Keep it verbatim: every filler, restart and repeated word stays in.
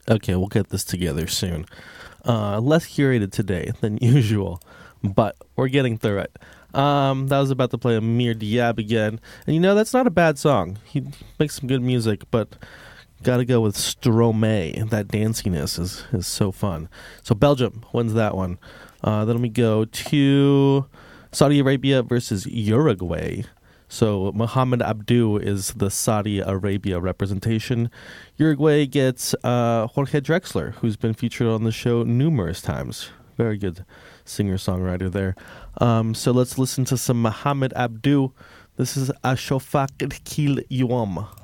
Okay, we'll get this together soon. Uh, less curated today than usual, but we're getting through it. Um, that was about to play Amir Diab again. And you know, that's not a bad song. He makes some good music, but gotta go with Stromae. That danciness is, is so fun. So Belgium wins that one. Uh, then we go to Saudi Arabia versus Uruguay. So Mohamed Abdu is the Saudi Arabia representation. Uruguay gets uh, Jorge Drexler, who's been featured on the show numerous times. Very good singer-songwriter there. Um, so let's listen to some Mohamed Abdu. This is Ashofak Kil Yuam.